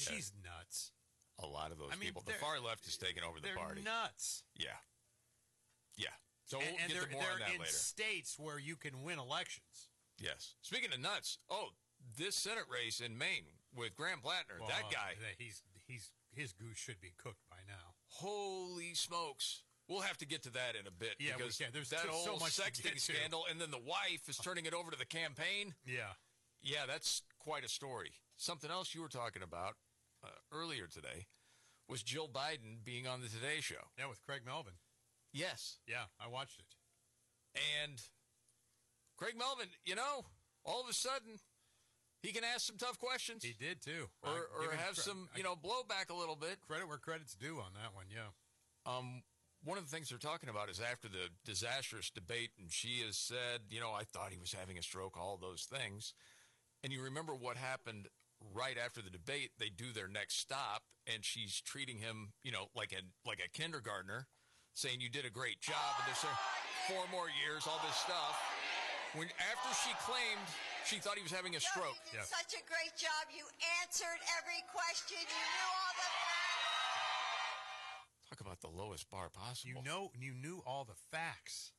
she's nuts. A lot of those people. The far left is taking over the party. They're nuts. Yeah. So we'll and get to more on that they're in later. states where you can win elections. Yes. Speaking of nuts, this Senate race in Maine with Graham Plattner, that guy. His goose should be cooked by now. Holy smokes. We'll have to get to that in a bit. Yeah, because we can. There's that so whole much sexting scandal, and then the wife is turning it over to the campaign. Yeah. Yeah, that's quite a story. Something else you were talking about earlier today was Jill Biden being on the Today Show. Yeah, with Craig Melvin. Yes. Yeah, I watched it. And Craig Melvin, all of a sudden, he can ask some tough questions. He did, too. Or have some, blowback a little bit. Credit where credit's due on that one, yeah. One of the things they're talking about is after the disastrous debate, and she has said, I thought he was having a stroke, all those things. And you remember what happened right after the debate. They do their next stop, and she's treating him, like a kindergartner, saying you did a great job, and there's 4 more years, all this stuff. After she claimed she thought he was having a stroke. You did such a great job. You answered every question. You knew all the facts. Talk about the lowest bar possible. You knew all the facts.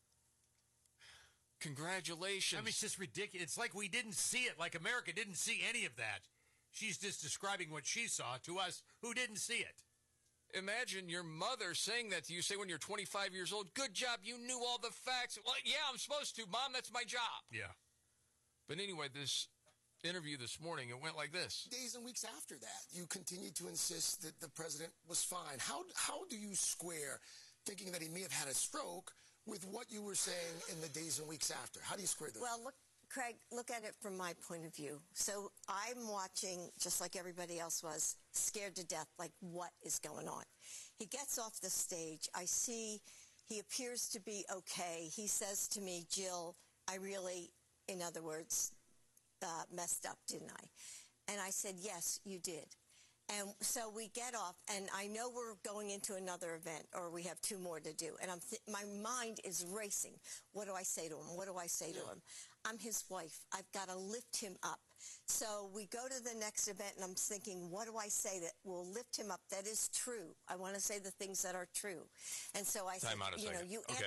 Congratulations. I mean, it's just ridiculous. It's like we didn't see it, like America didn't see any of that. She's just describing what she saw to us who didn't see it. Imagine your mother saying that to you, say when you're 25 years old, good job, you knew all the facts. Well, yeah, I'm supposed to, Mom, that's my job. Yeah. But anyway, this interview this morning, it went like this. Days and weeks after that, you continued to insist that the president was fine. How do you square thinking that he may have had a stroke with what you were saying in the days and weeks after? How do you square those? Well, look, Craig, look at it from my point of view. So I'm watching, just like everybody else was, scared to death, like what is going on? He gets off the stage. I see he appears to be okay. He says to me, Jill, I really, in other words, messed up, didn't I? And I said, yes, you did. And so we get off, and I know we're going into another event, or we have 2 more to do. And my mind is racing. What do I say to him? What do I say to him? I'm his wife. I've got to lift him up. So we go to the next event, and I'm thinking, what do I say that will lift him up? That is true. I want to say the things that are true. And so I said, okay.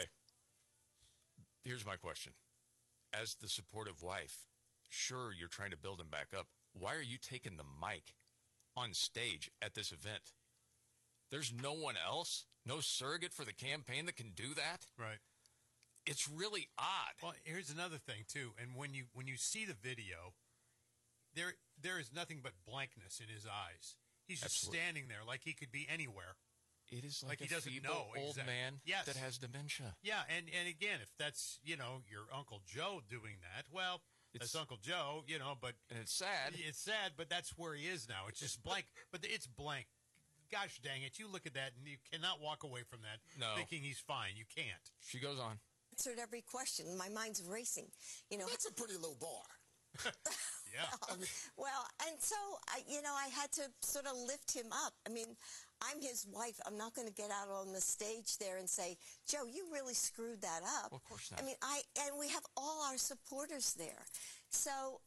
Here's my question. As the supportive wife, sure, you're trying to build him back up. Why are you taking the mic on stage at this event? There's no one else, no surrogate for the campaign that can do that. Right. It's really odd. Well, here's another thing too. And when you see the video, there is nothing but blankness in his eyes. He's just standing there like he could be anywhere. It is like he a doesn't feeble know old man that has dementia. Yeah, and again, if that's your Uncle Joe doing that, well, that's Uncle Joe, but and it's sad. It's sad, but that's where he is now. It's just blank, but it's blank. Gosh dang it! You look at that, and you cannot walk away from that thinking he's fine. You can't. She goes on. Answered every question. My mind's racing. That's a pretty low bar. Yeah. Well, and so I had to sort of lift him up. I mean, I'm his wife. I'm not going to get out on the stage there and say, Joe, you really screwed that up. Well, of course not. I mean, and we have all our supporters there. So,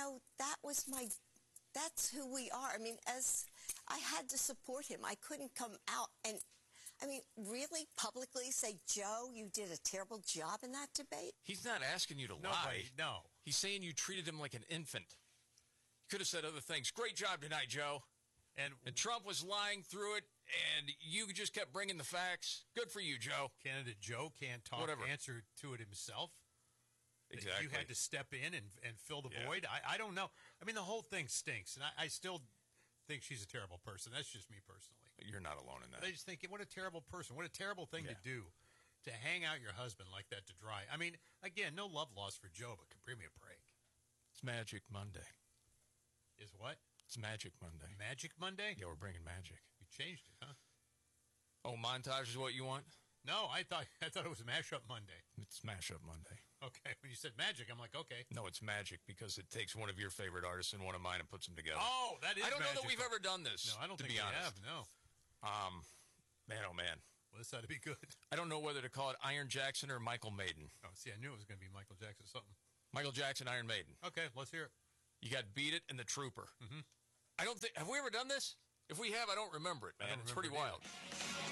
that's who we are. I mean, as I had to support him. I couldn't come out and, really publicly say, Joe, you did a terrible job in that debate? He's not asking you to lie. No. He's saying you treated him like an infant. You could have said other things. Great job tonight, Joe. And Trump was lying through it, and you just kept bringing the facts. Good for you, Joe. Candidate Joe can't answer to it himself. Exactly. You had to step in and fill the void. I don't know. I mean, the whole thing stinks, and I still think she's a terrible person. That's just me personally. You're not alone in that. I just think, what a terrible person. What a terrible thing to do, to hang out your husband like that to dry. I mean, again, no love lost for Joe, but give me a break. It's Magic Monday. Is what? It's Magic Monday. Magic Monday? Yeah, we're bringing magic. You changed it, huh? Oh, montage is what you want? No, I thought it was Mashup Monday. It's Mashup Monday. Okay, when you said magic, I'm like, okay. No, it's magic because it takes one of your favorite artists and one of mine and puts them together. Oh, that is I don't know that magical. we've ever done this. No, I don't to think be we honest. have, no. Man, oh man. Well, this ought to be good. I don't know whether to call it Iron Jackson or Michael Maiden. Oh, see, I knew it was going to be Michael Jackson something. Michael Jackson, Iron Maiden. Okay, let's hear it. You got Beat It and The Trooper. Mm-hmm. I don't think, have we ever done this? If we have, I don't remember it, man. It's pretty wild.